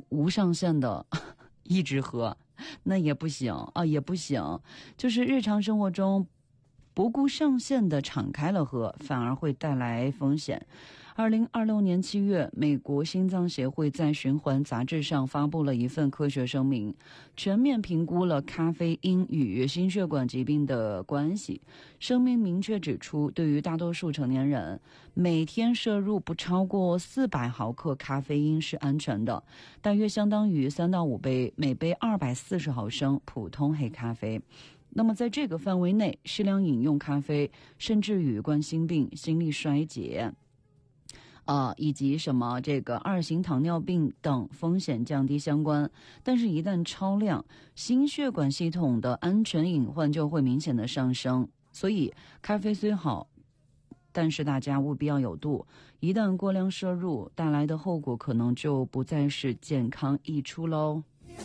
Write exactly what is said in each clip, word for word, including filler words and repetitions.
无上限的一直喝，那也不行啊，也不行。就是日常生活中不顾上限的敞开了喝，反而会带来风险。二零二六年七月，美国心脏协会在循环杂志上发布了一份科学声明，全面评估了咖啡因与心血管疾病的关系。声明明确指出，对于大多数成年人，每天摄入不超过四百毫克咖啡因是安全的，大约相当于三到五杯，每杯二百四十毫升普通黑咖啡。那么在这个范围内，适量饮用咖啡甚至与冠心病、心力衰竭呃，以及什么这个二型糖尿病等风险降低相关，但是一旦超量，心血管系统的安全隐患就会明显的上升。所以咖啡虽好，但是大家务必要有度，一旦过量摄入，带来的后果可能就不再是健康益处喽。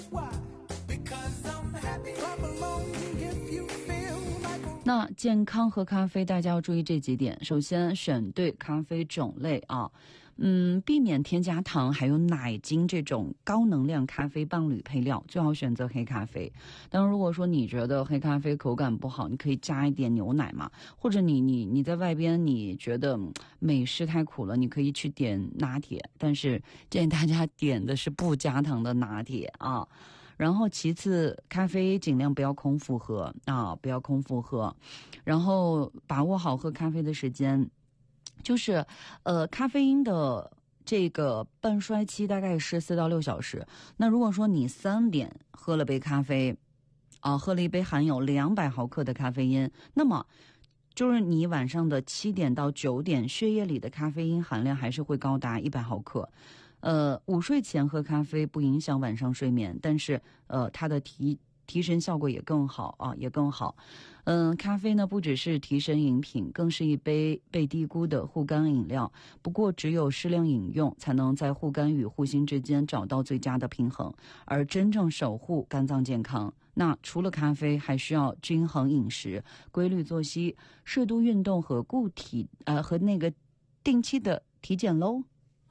那健康喝咖啡，大家要注意这几点。首先，选对咖啡种类啊，嗯，避免添加糖还有奶精这种高能量咖啡伴侣配料，最好选择黑咖啡。当然，如果说你觉得黑咖啡口感不好，你可以加一点牛奶嘛，或者你你你在外边你觉得美式太苦了，你可以去点拿铁，但是建议大家点的是不加糖的拿铁啊。然后其次，咖啡尽量不要空腹喝啊，不要空腹喝，然后把握好喝咖啡的时间，就是呃咖啡因的这个半衰期大概是四到六小时。那如果说你三点喝了杯咖啡啊，喝了一杯含有两百毫克的咖啡因，那么就是你晚上的七点到九点，血液里的咖啡因含量还是会高达一百毫克。呃，午睡前喝咖啡不影响晚上睡眠，但是呃，它的提提神效果也更好啊，也更好。嗯、呃，咖啡呢不只是提神饮品，更是一杯被低估的护肝饮料。不过，只有适量饮用，才能在护肝与护心之间找到最佳的平衡，而真正守护肝脏健康。那除了咖啡，还需要均衡饮食、规律作息、适度运动和固体呃和那个定期的体检喽。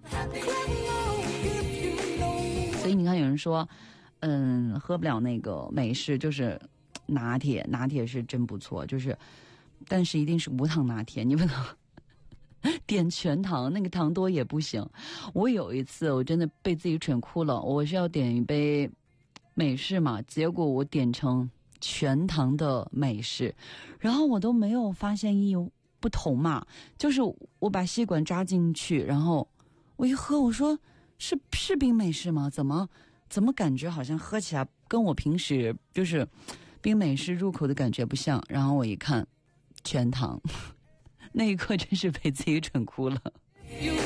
所以你看，有人说，嗯，喝不了那个美式，就是拿铁，拿铁是真不错，就是，但是一定是无糖拿铁，你不能点全糖，那个糖多也不行。我有一次，我真的被自己蠢哭了，我是要点一杯美式嘛，结果我点成全糖的美式，然后我都没有发现意不同嘛，就是我把吸管扎进去，然后我一喝，我说。是是冰美式吗？怎么怎么感觉好像喝起来跟我平时就是冰美式入口的感觉不像？然后我一看，全糖，那一刻真是被自己蠢哭了。